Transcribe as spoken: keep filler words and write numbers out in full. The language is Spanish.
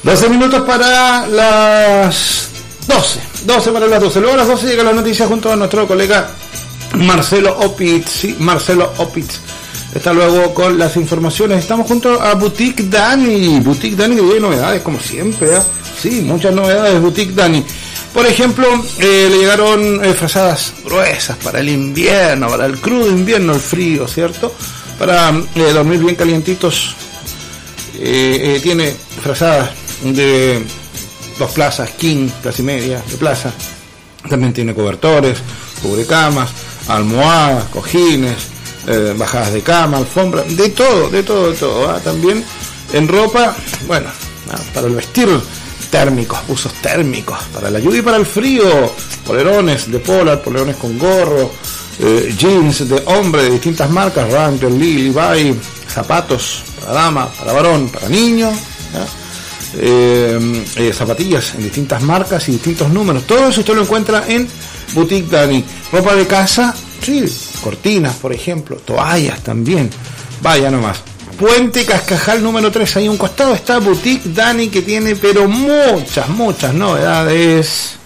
doce minutos para las doce. doce para las doce. Luego a las doce llega la noticia junto a nuestro colega Marcelo Opitz. Sí, Marcelo Opitz está luego con las informaciones. Estamos junto a Boutique Dani. Boutique Dani, que tiene novedades como siempre, ¿eh? Sí, muchas novedades Boutique Dani. Por ejemplo, eh, le llegaron eh, frazadas gruesas para el invierno, para el crudo invierno, el frío, ¿cierto? Para eh, dormir bien calientitos. Eh, eh, tiene frazadas de dos plazas, king, plaza y media de plaza. También tiene cobertores, cubrecamas, almohadas, cojines, eh, bajadas de cama, alfombra, de todo, de todo, de todo. ¿Ah? También en ropa, bueno, ah, para el vestir, térmicos, usos térmicos, para la lluvia y para el frío, polerones de polar, polerones con gorro, eh, jeans de hombre de distintas marcas, Wrangler, Lee, Levi, zapatos para dama, para varón, para niño, eh, eh, zapatillas en distintas marcas y distintos números. Todo eso usted lo encuentra en Boutique Dani. Ropa de casa, sí, cortinas, por ejemplo, toallas también. Vaya nomás. Puente Cascajal número tres, ahí a un costado está Boutique Dani, que tiene pero muchas, muchas novedades.